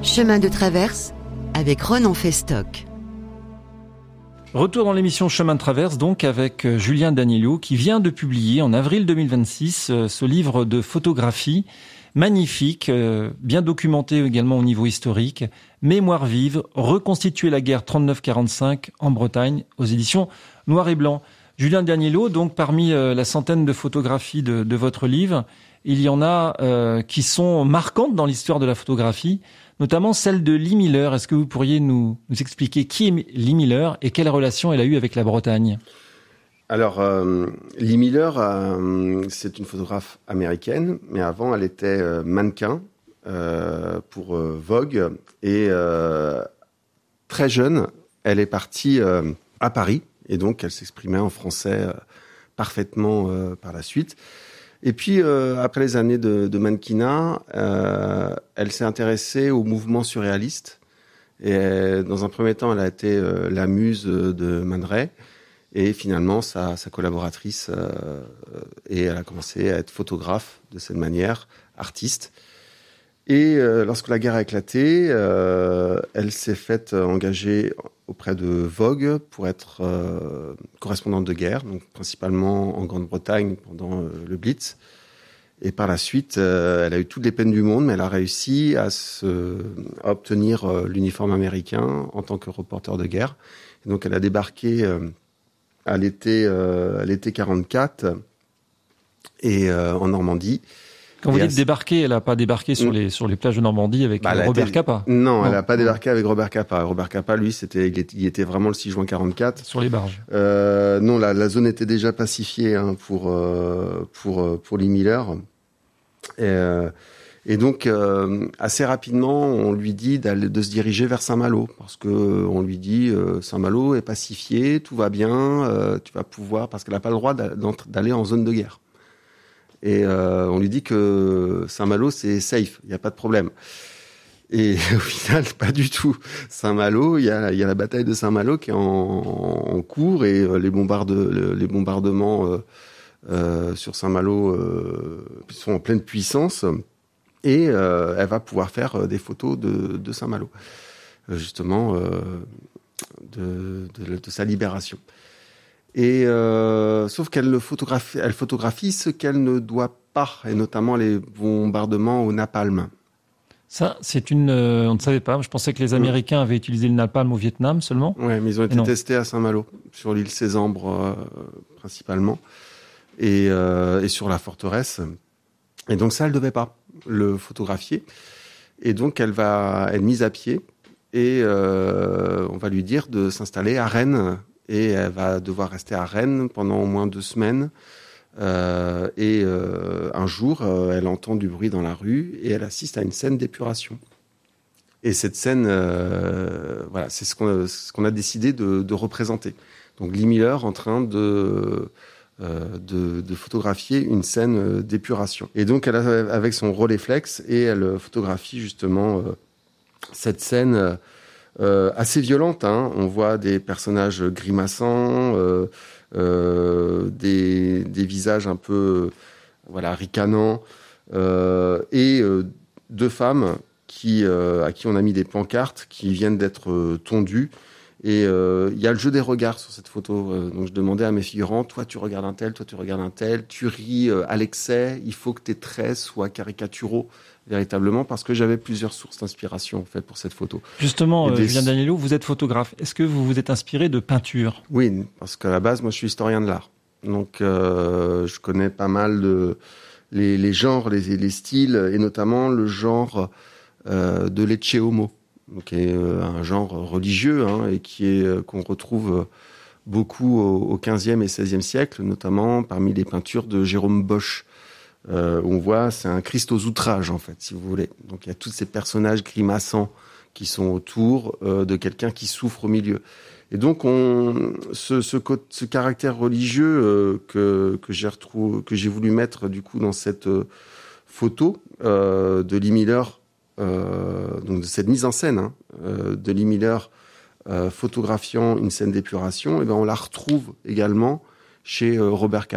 Chemin de traverse avec Ronan Festock. Retour dans l'émission Chemin de traverse donc avec Julien Danielou qui vient de publier en avril 2026 ce livre de photographie magnifique, bien documenté également au niveau historique, Mémoire vive, reconstituer la guerre 39-45 en Bretagne aux éditions Noir et Blanc. Julien Danielou, donc parmi la centaine de photographies de votre livre, il y en a qui sont marquantes dans l'histoire de la photographie, notamment celle de Lee Miller. Est-ce que vous pourriez nous expliquer qui est Lee Miller et quelle relation elle a eu avec la Bretagne ? Alors, Lee Miller, c'est une photographe américaine, mais avant, elle était mannequin pour Vogue. Et très jeune, elle est partie à Paris, et donc elle s'exprimait en français parfaitement par la suite. Et puis, après les années de mannequinat, elle s'est intéressée au mouvement surréaliste. Et dans un premier temps, elle a été la muse de Man Ray. Et finalement, sa collaboratrice, et elle a commencé à être photographe de cette manière, artiste. Et lorsque la guerre a éclaté, elle s'est faite engager auprès de Vogue pour être correspondante de guerre, donc principalement en Grande-Bretagne pendant le Blitz. Et par la suite, elle a eu toutes les peines du monde, mais elle a réussi à obtenir l'uniforme américain en tant que reporter de guerre. Et donc, elle a débarqué à l'été 44 et en Normandie. Quand vous dites débarquer, elle n'a pas débarqué sur les plages de Normandie avec Robert Capa. Non, elle n'a pas débarqué avec Robert Capa. Robert Capa, lui, il était vraiment le 6 juin 44. Sur les barges. Non, la zone était déjà pacifiée pour Lee Miller. Et donc, assez rapidement, on lui dit de se diriger vers Saint-Malo, parce que on lui dit Saint-Malo est pacifié, tout va bien, tu vas pouvoir, parce qu'elle n'a pas le droit d'aller en zone de guerre. Et on lui dit que Saint-Malo c'est safe, il n'y a pas de problème. Et au final, pas du tout. Saint-Malo, il y a la bataille de Saint-Malo qui est en cours, et les bombardements sur Saint-Malo sont en pleine puissance. Et elle va pouvoir faire des photos de Saint-Malo, justement, de sa libération. Et sauf qu'elle photographie ce qu'elle ne doit pas, et notamment les bombardements au napalm. Ça, on ne savait pas. Je pensais que les Américains avaient utilisé le napalm au Vietnam seulement. Ouais, mais ils ont été testés à Saint-Malo, sur l'île Césambre principalement, et sur la forteresse. Et donc ça, elle devait pas le photographier. Et donc elle est mise à pied, et on va lui dire de s'installer à Rennes. Et elle va devoir rester à Rennes pendant au moins 2 semaines. Et un jour, elle entend du bruit dans la rue et elle assiste à une scène d'épuration. Et cette scène, voilà, c'est ce qu'on a décidé de représenter. Donc Lee Miller en train de photographier une scène d'épuration. Et donc elle a avec son Rolleiflex, et elle photographie justement cette scène assez violente, hein. On voit des personnages grimaçants, des visages un peu ricanants, et 2 femmes à qui on a mis des pancartes qui viennent d'être tondues. Et il y a le jeu des regards sur cette photo. Donc je demandais à mes figurants, toi tu regardes un tel, toi tu regardes un tel, tu ris à l'excès, il faut que tes traits soient caricaturaux véritablement, parce que j'avais plusieurs sources d'inspiration en fait pour cette photo. Justement, Julien Danielou, vous êtes photographe. Est-ce que vous vous êtes inspiré de peinture ? Oui, parce qu'à la base, moi je suis historien de l'art. Donc je connais pas mal les genres, les styles, et notamment le genre de l'Ecce Homo, qui est un genre religieux, hein, et qu'on retrouve beaucoup au XVe et XVIe siècle, notamment parmi les peintures de Jérôme Bosch. On voit, c'est un Christ aux outrages, en fait, si vous voulez. Donc il y a tous ces personnages grimaçants qui sont autour de quelqu'un qui souffre au milieu. Et donc ce caractère religieux que j'ai voulu mettre du coup dans cette photo de Lee Miller, donc de cette mise en scène, hein, de Lee Miller photographiant une scène d'épuration, et ben on la retrouve également chez Robert Capa.